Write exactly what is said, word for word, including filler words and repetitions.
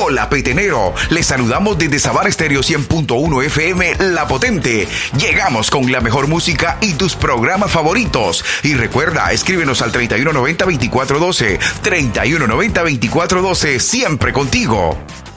Hola petenero, les saludamos desde Sabana Estéreo cien punto uno F M La Potente. Llegamos con la mejor música y tus programas favoritos. Y recuerda, escríbenos al treinta y uno noventa, veinticuatro doce, treinta y uno noventa, veinticuatro doce, siempre contigo.